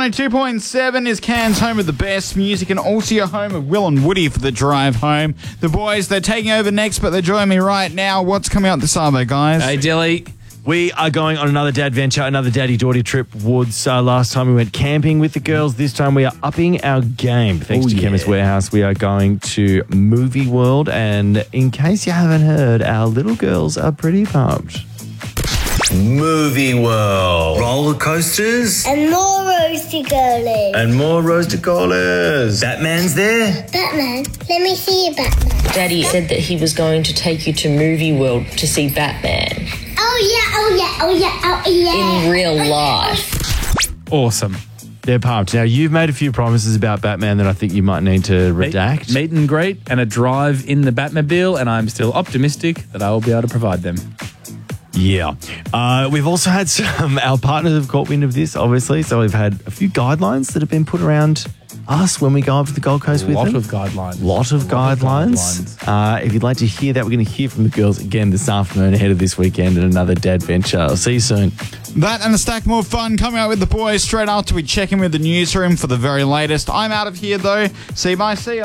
102.7 is Cairns' home of the best music and also your home of Will and Woody for the drive home. The boys, they're taking over next, but they're joining me right now. What's coming out this Arvo, guys? Hey, Dilly. We are going on another dad venture, another daddy-daughter trip. Woods, last time we went camping with the girls. This time we are upping our game. Thanks to Chemist Warehouse, we are going to Movie World. And in case you haven't heard, our little girls are pretty pumped. Movie World. Roller coasters. And more roasty girlies. And more roasted collars. Batman's there. Batman? Let me see you, Batman. Daddy said that he was going to take you to Movie World to see Batman. Oh, yeah. In real life. Awesome. They're pumped. Now, you've made a few promises about Batman that I think you might need to redact. Meet and greet and a drive in the Batmobile, and I'm still optimistic that I will be able to provide them. Yeah. We've also had our partners have caught wind of this, obviously, so we've had a few guidelines that have been put around us when we go up to the Gold Coast with them. Lot of guidelines. Lot of guidelines. If you'd like to hear that, we're going to hear from the girls again this afternoon ahead of this weekend and another dad venture. I'll see you soon. That and a stack more fun coming out with the boys straight after we check in with the newsroom for the very latest. I'm out of here, though. See you, bye. See ya.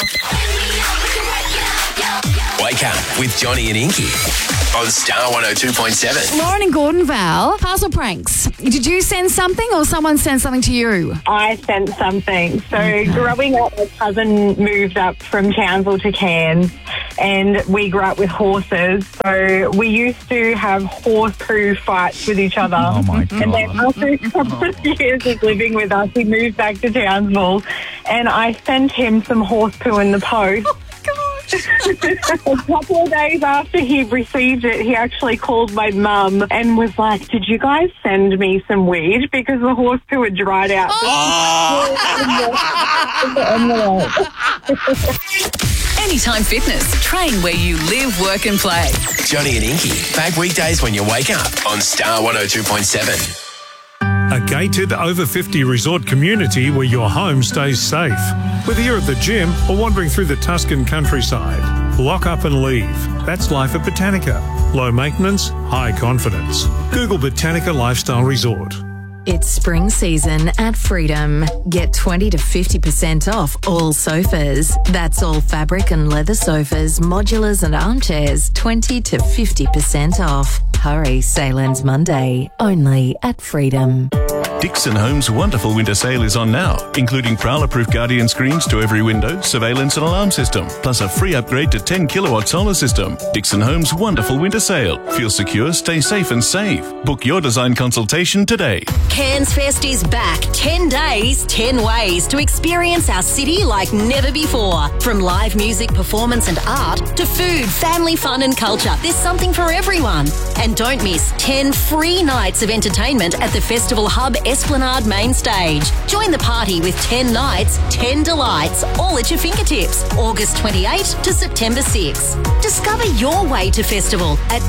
Wake up with Johnny and Inky on Star 102.7. Lauren and Gordon, Val, puzzle pranks. Did you send something or someone sent something to you? I sent something. So growing up, my cousin moved up from Townsville to Cairns and we grew up with horses. So we used to have horse poo fights with each other. Oh, my God. And then after a couple of years of living with us, he moved back to Townsville and I sent him some horse poo in the post. A couple of days after he received it, he actually called my mum and was like, "Did you guys send me some weed? Because the horse poo had dried out." Anytime Fitness. Train where you live, work and play. Johnny and Inky, back weekdays when you wake up on Star 102.7. A gated over 50 resort community where your home stays safe. Whether you're at the gym or wandering through the Tuscan countryside, lock up and leave. That's life at Botanica. Low maintenance, high confidence. Google Botanica Lifestyle Resort. It's spring season at Freedom. Get 20 to 50% off all sofas. That's all fabric and leather sofas, modulars and armchairs, 20 to 50% off. Hurry, sale ends Monday, only at Freedom. Dixon Homes' wonderful winter sale is on now, including Prowler-proof Guardian screens to every window, surveillance and alarm system, plus a free upgrade to 10 kilowatt solar system. Dixon Homes' wonderful winter sale. Feel secure, stay safe and save. Book your design consultation today. Cairns Fest is back. 10 days, 10 ways to experience our city like never before. From live music, performance and art to food, family fun and culture. There's something for everyone. And don't miss 10 free nights of entertainment at the Festival Hub Esplanade main stage. Join the party with 10 nights, 10 delights, all at your fingertips. August 28 to September 6. Discover your way to festival at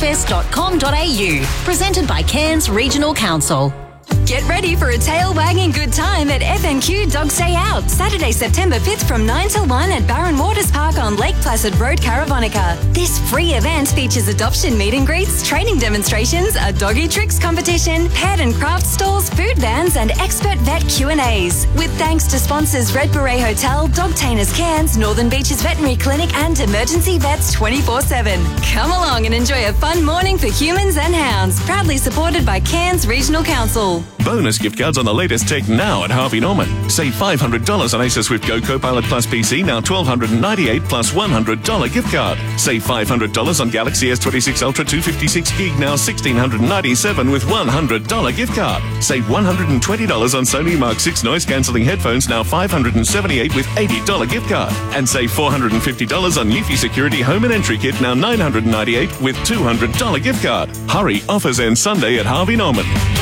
cairnsfest.com.au. Presented by Cairns Regional Council. Get ready for a tail-wagging good time at FNQ Dogs Day Out, Saturday, September 5th from 9 till 1 at Barron Waters Park on Lake Placid Road, Caravonica. This free event features adoption meet and greets, training demonstrations, a doggy tricks competition, pet and craft stalls, food vans and expert vet Q&As. With thanks to sponsors Red Beret Hotel, Dogtainers Cairns, Northern Beaches Veterinary Clinic and Emergency Vets 24/7. Come along and enjoy a fun morning for humans and hounds. Proudly supported by Cairns Regional Council. Bonus gift cards on the latest tech now at Harvey Norman. Save $500 on Acer Swift Go Copilot Plus PC, now $1,298 plus $100 gift card. Save $500 on Galaxy S26 Ultra 256 gig, now $1,697 with $100 gift card. Save $120 on Sony Mark 6 noise cancelling headphones, now $578 with $80 gift card. And save $450 on Eufy Security Home and Entry Kit, now $998 with $200 gift card. Hurry, offers end Sunday at Harvey Norman.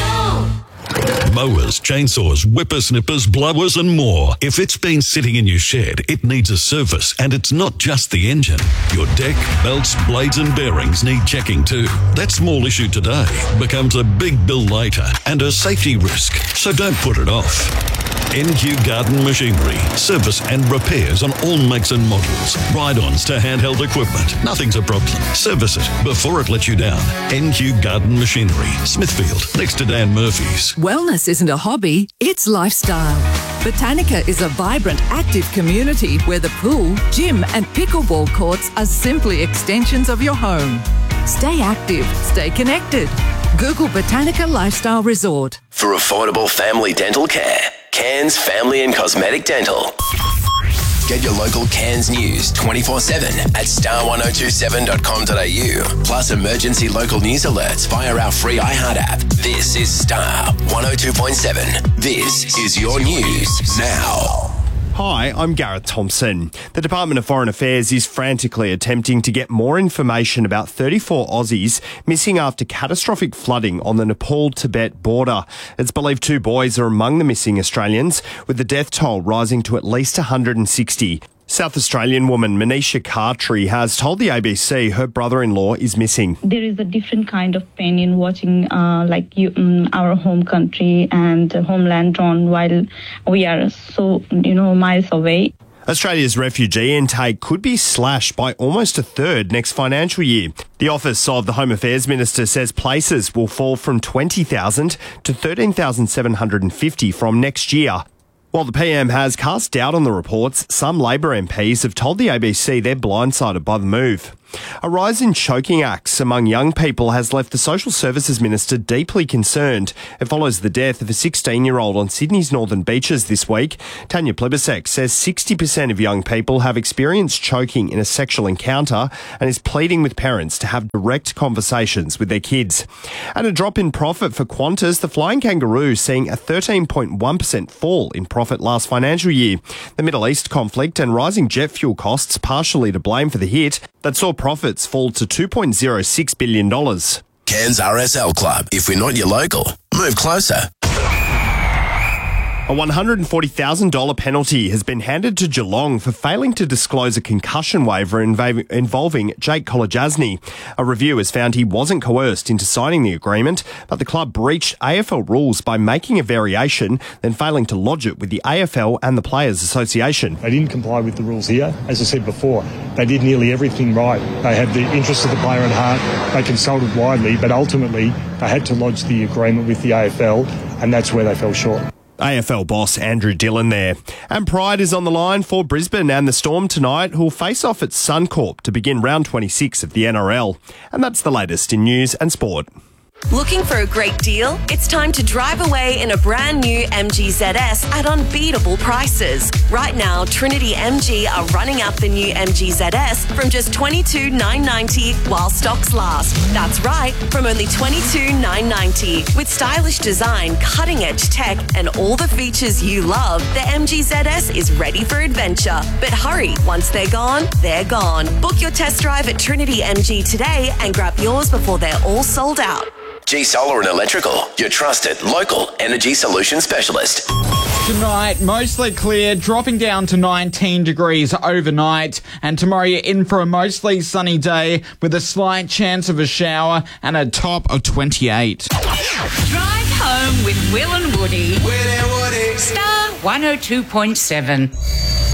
Mowers, chainsaws, whippersnippers, blowers and more. If it's been sitting in your shed, it needs a service, and it's not just the engine. Your deck, belts, blades and bearings need checking too. That small issue today becomes a big bill later and a safety risk, so don't put it off. NQ Garden Machinery. Service and repairs on all makes and models. Ride-ons to handheld equipment. Nothing's a problem. Service it before it lets you down. NQ Garden Machinery. Smithfield, next to Dan Murphy's. Wellness isn't a hobby, it's lifestyle. Botanica is a vibrant, active community where the pool, gym and pickleball courts are simply extensions of your home. Stay active, stay connected. Google Botanica Lifestyle Resort. For affordable family dental care, Cairns Family and Cosmetic Dental. Get your local Cairns news 24/7 at star1027.com.au. Plus emergency local news alerts via our free iHeart app. This is Star 102.7. This is your news now. Hi, I'm Gareth Thompson. The Department of Foreign Affairs is frantically attempting to get more information about 34 Aussies missing after catastrophic flooding on the Nepal-Tibet border. It's believed 2 boys are among the missing Australians, with the death toll rising to at least 160. South Australian woman Manisha Khatri has told the ABC her brother-in-law is missing. There is a different kind of pain in watching our home country and homeland drawn while we are so, miles away. Australia's refugee intake could be slashed by almost a third next financial year. The Office of the Home Affairs Minister says places will fall from 20,000 to 13,750 from next year. While the PM has cast doubt on the reports, some Labor MPs have told the ABC they're blindsided by the move. A rise in choking acts among young people has left the Social Services Minister deeply concerned. It follows the death of a 16-year-old on Sydney's northern beaches this week. Tanya Plibersek says 60% of young people have experienced choking in a sexual encounter and is pleading with parents to have direct conversations with their kids. And a drop in profit for Qantas, the flying kangaroo seeing a 13.1% fall in profit last financial year. The Middle East conflict and rising jet fuel costs partially to blame for the hit that saw profits fall to $2.06 billion. Cairns RSL Club. If we're not your local, move closer. A $140,000 penalty has been handed to Geelong for failing to disclose a concussion waiver involving Jake Kolodjasny. A review has found he wasn't coerced into signing the agreement, but the club breached AFL rules by making a variation, then failing to lodge it with the AFL and the Players Association. They didn't comply with the rules here. As I said before, they did nearly everything right. They had the interests of the player at heart. They consulted widely, but ultimately they had to lodge the agreement with the AFL, and that's where they fell short. AFL boss Andrew Dillon there. And Pride is on the line for Brisbane and the Storm tonight, who'll face off at Suncorp to begin round 26 of the NRL. And that's the latest in news and sport. Looking for a great deal? It's time to drive away in a brand new MG ZS at unbeatable prices. Right now, Trinity MG are running out the new MG ZS from just $22,990 while stocks last. That's right, from only $22,990. With stylish design, cutting-edge tech, and all the features you love, the MG ZS is ready for adventure. But hurry, once they're gone, they're gone. Book your test drive at Trinity MG today and grab yours before they're all sold out. G Solar and Electrical, your trusted local energy solution specialist. Tonight, mostly clear, dropping down to 19 degrees overnight. And tomorrow you're in for a mostly sunny day with a slight chance of a shower and a top of 28. Drive home with Will and Woody. Will and Woody. Star 102.7.